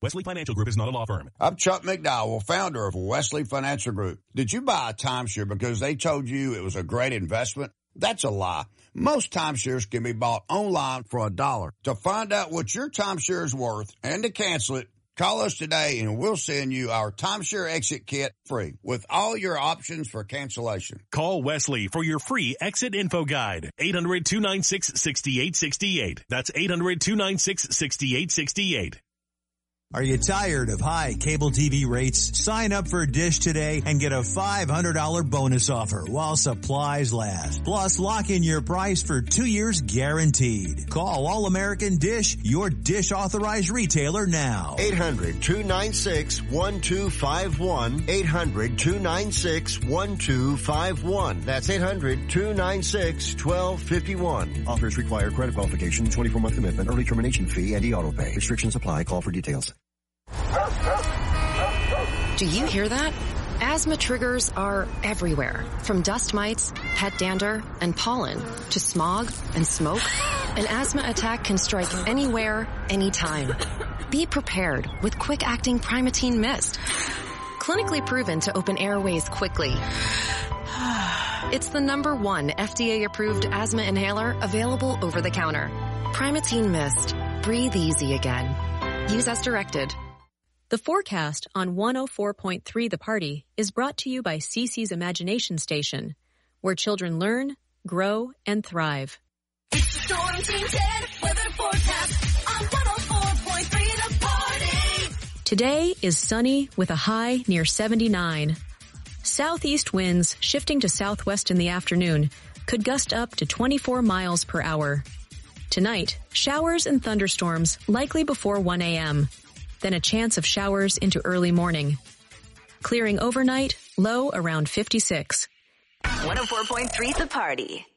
Wesley Financial Group is not a law firm. I'm Chuck McDowell, founder of Wesley Financial Group. Did you buy a timeshare because they told you it was a great investment? That's a lie. Most timeshares can be bought online for $1. To find out what your timeshare is worth and to cancel it, call us today and we'll send you our timeshare exit kit free with all your options for cancellation. Call Wesley for your free exit info guide. 800-296-6868. That's 800-296-6868. Are you tired of high cable TV rates? Sign up for Dish today and get a $500 bonus offer while supplies last. Plus, lock in your price for 2 years guaranteed. Call All American Dish, your Dish authorized retailer now. 800-296-1251. 800-296-1251. That's 800-296-1251. Offers require credit qualification, 24-month commitment, early termination fee, and e-auto pay. Restrictions apply. Call for details. Do you hear that? Asthma triggers are everywhere, from dust mites, pet dander, and pollen, to smog and smoke. An asthma attack can strike anywhere, anytime. Be prepared with quick-acting Primatene Mist. Clinically proven to open airways quickly. It's the #1 FDA-approved asthma inhaler available over the counter. Primatene Mist. Breathe easy again. Use as directed. The forecast on 104.3 The Party is brought to you by CC's Imagination Station, where children learn, grow, and thrive. It's the Storm Team 10 weather forecast on 104.3 The Party. Today is sunny with a high near 79. Southeast winds shifting to southwest in the afternoon could gust up to 24 miles per hour. Tonight, showers and thunderstorms likely before 1 a.m., then a chance of showers into early morning. Clearing overnight, low around 56. 104.3 The Party.